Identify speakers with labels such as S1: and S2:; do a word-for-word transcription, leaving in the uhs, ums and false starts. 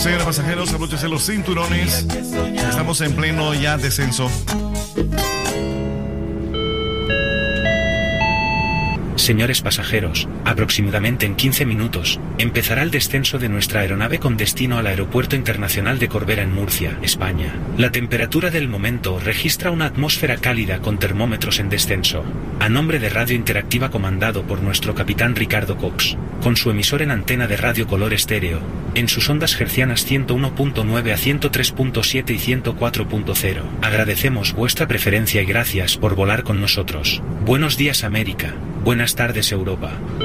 S1: Señores pasajeros, abróchense los cinturones. Estamos en pleno ya descenso.
S2: Señores pasajeros, aproximadamente en quince minutos, empezará el descenso de nuestra aeronave con destino al Aeropuerto Internacional de Corbera en Murcia, España. La temperatura del momento registra una atmósfera cálida con termómetros en descenso. A nombre de Radio Interactiva comandado por nuestro capitán Ricardo Cox, con su emisor en antena de radio color estéreo, en sus ondas hercianas ciento uno punto nueve a ciento tres punto siete y ciento cuatro punto cero. Agradecemos vuestra preferencia y gracias por volar con nosotros. Buenos días América. Buenas tardes Europa.